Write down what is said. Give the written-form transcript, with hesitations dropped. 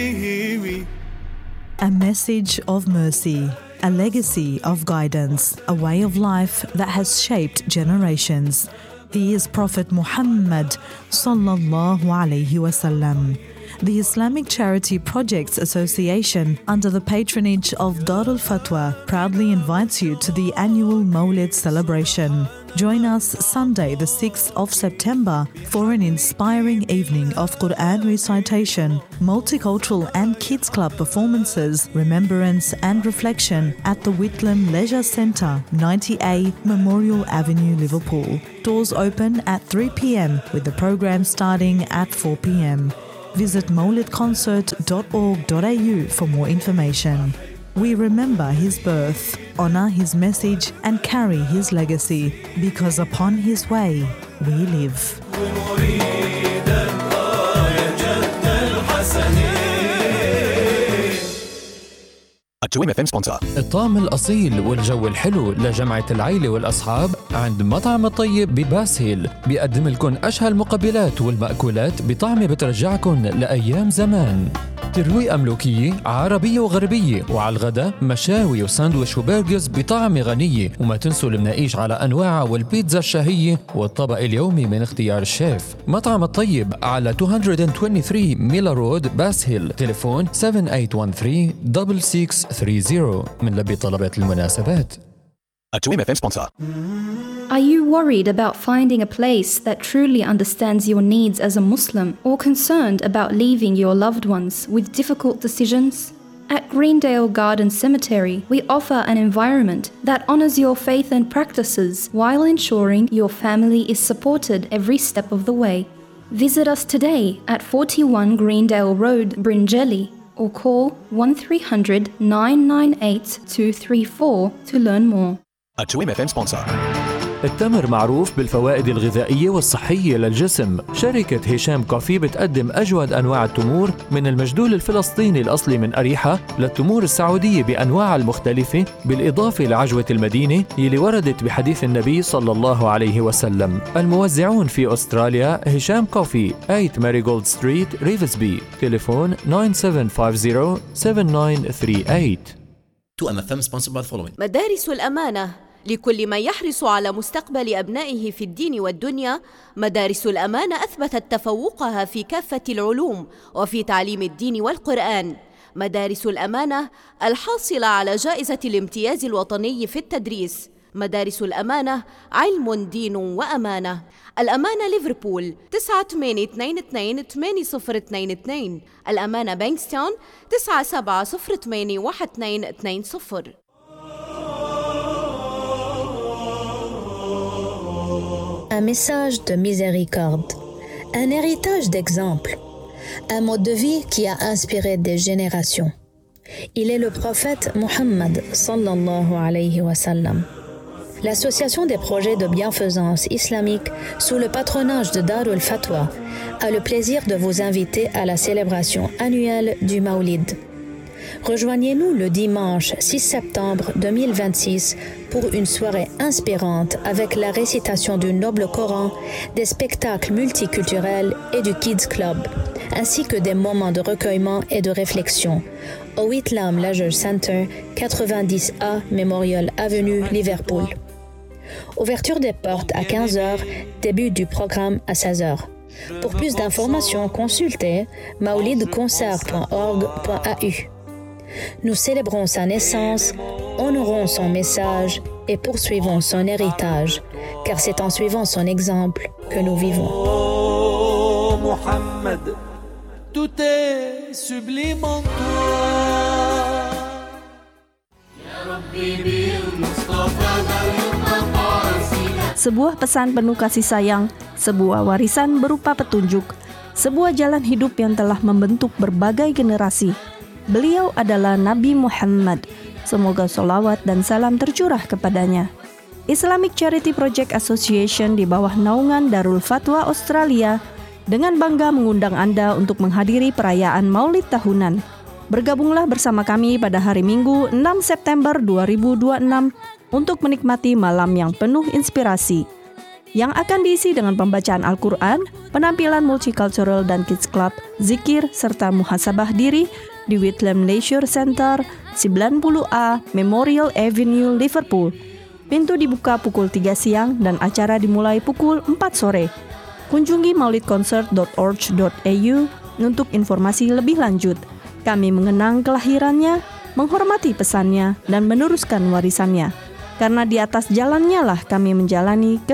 A message of mercy, a legacy of guidance, a way of life that has shaped generations. He is Prophet Muhammad sallallahu alaihi wasallam. The Islamic Charity Projects Association, under the patronage of Darul Fatwa, proudly invites you to the annual Mawlid celebration. Join us Sunday, the 6th of September, for an inspiring evening of Quran recitation, multicultural and kids club performances, remembrance and reflection at the Whitlam Leisure Centre, 90A Memorial Avenue, Liverpool. Doors open at 3 p.m, with the program starting at 4 p.m. Visit mawlidconcert.org.au for more information. We remember his birth, honour his message and carry his legacy, because upon his way we live. التويم FM sponsor. الطعم الأصيل والجو الحلو لجمعة العيلة والأصحاب عند مطعم الطيب بباس هيل بيقدم لكم أشهى المقبلات والمأكولات بطعمة بترجعكم لأيام زمان. ترويقة ملوكية عربية وغربية، وعلى الغداء مشاوي وساندويش وبرجرز بطعمة غنية، وما تنسوا المناقيش على أنواعها والبيتزا الشهية والطبق اليومي من اختيار الشيف. مطعم الطيب على 223 ميلا رود باس هيل. تليفون 7813-6630 من لبي طلبات المناسبات. التويم FM sponsor. Are you worried about finding a place that truly understands your needs as a Muslim, or concerned about leaving your loved ones with difficult decisions? At Greendale Garden Cemetery, we offer an environment that honors your faith and practices while ensuring your family is supported every step of the way. Visit us today at 41 Greendale Road, Bringelly, or call 1300-998-234 to learn more. التويم FM sponsor. التمر معروف بالفوائد الغذائية والصحية للجسم. شركة هشام كوفي بتقدم أجود أنواع التمور، من المجدول الفلسطيني الأصلي من أريحة للتمور السعودية بأنواعها المختلفة، بالإضافة لعجوة المدينة يلي وردت بحديث النبي صلى الله عليه وسلم. الموزعون في أستراليا هشام كوفي 8 ماريغولد ستريت ريفزبي. تليفون 9750-7938. TOM sponsored by the following. مدارس الأمانة لكل من يحرص على مستقبل أبنائه في الدين والدنيا. مدارس الأمانة أثبتت تفوقها في كافة العلوم وفي تعليم الدين والقرآن. مدارس الأمانة الحاصلة على جائزة الامتياز الوطني في التدريس. مدارس الأمانة علم دين وأمانة. الأمانة ليفربول 9822-8022. الأمانة بانكستون 97081220. Un message de miséricorde, un héritage d'exemple, un mode de vie qui a inspiré des générations. Il est le prophète Muhammad sallallahu alayhi wa sallam. L'association des projets de bienfaisance islamique sous le patronage de Darul Fatwa a le plaisir de vous inviter à la célébration annuelle du Mawlid. Rejoignez-nous le dimanche 6 septembre 2026 pour une soirée inspirante avec la récitation du noble Coran, des spectacles multiculturels et du Kids Club, ainsi que des moments de recueillement et de réflexion au Whitlam Leisure Centre, 90A Memorial Avenue, Liverpool. Ouverture des portes à 15h, début du programme à 16h. Pour plus d'informations, consultez maulidconcert.org.au. Nous célébrons sa naissance, honorons son message et poursuivons son héritage, car c'est en suivant son exemple que nous vivons. Oh Mohammed, tout est sublime en Sebuah pesan penuh kasih sayang, sebuah warisan berupa petunjuk, sebuah jalan hidup yang telah membentuk berbagai generasi. Beliau adalah Nabi Muhammad. Semoga sholawat dan salam tercurah kepadanya. Islamic Charity Project Association di bawah naungan Darul Fatwa Australia dengan bangga mengundang Anda untuk menghadiri perayaan Maulid tahunan. Bergabunglah bersama kami pada hari Minggu 6 September 2026 untuk menikmati malam yang penuh inspirasi. yang akan diisi dengan pembacaan Al-Quran, penampilan multicultural dan kids club, zikir, serta muhasabah diri di Whitlam Leisure Center, 90A Memorial Avenue, Liverpool. Pintu dibuka pukul 3 siang dan acara dimulai pukul 4 sore. Kunjungi maulidconcert.org.au untuk informasi lebih lanjut. Kami mengenang kelahirannya, menghormati pesannya, dan meneruskan warisannya. Karena di atas jalannya lah kami menjalani